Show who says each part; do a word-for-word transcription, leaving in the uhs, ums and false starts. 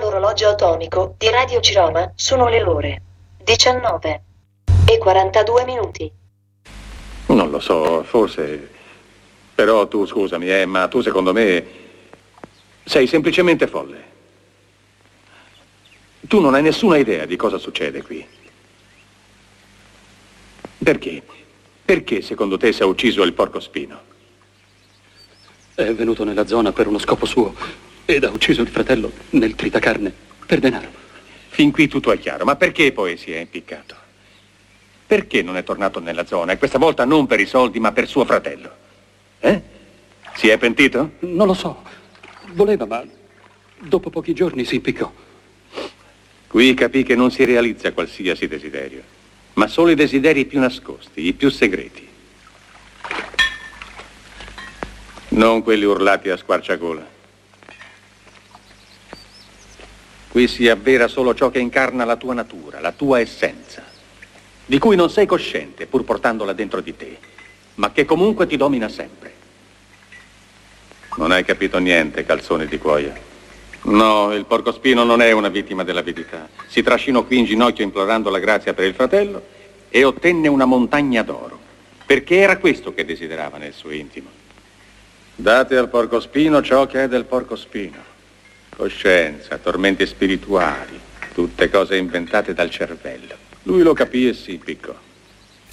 Speaker 1: dall'orologio atomico di Radio Ciroma sono le ore diciannove e quarantadue minuti.
Speaker 2: Non lo so, forse... Però tu, scusami, eh, ma tu secondo me sei semplicemente folle. Tu non hai nessuna idea di cosa succede qui. Perché? Perché secondo te si è ucciso il porcospino?
Speaker 3: È venuto nella zona per uno scopo suo ed ha ucciso il fratello nel tritacarne per denaro.
Speaker 2: Fin qui tutto è chiaro, ma perché poi si è impiccato? Perché non è tornato nella zona? E questa volta non per i soldi, ma per suo fratello. Eh? Si è pentito?
Speaker 3: Non lo so. Voleva, ma dopo pochi giorni si impiccò.
Speaker 2: Qui capì che non si realizza qualsiasi desiderio, ma solo i desideri più nascosti, i più segreti. Non quelli urlati a squarciagola. Qui si avvera solo ciò che incarna la tua natura, la tua essenza, di cui non sei cosciente, pur portandola dentro di te, ma che comunque ti domina sempre. Non hai capito niente, calzone di cuoia. No, il porcospino non è una vittima dell'avidità. Si trascinò qui in ginocchio implorando la grazia per il fratello e ottenne una montagna d'oro, perché era questo che desiderava nel suo intimo. Date al porcospino ciò che è del porcospino. Coscienza, tormenti spirituali, tutte cose inventate dal cervello. Lui lo capì e si impiccò.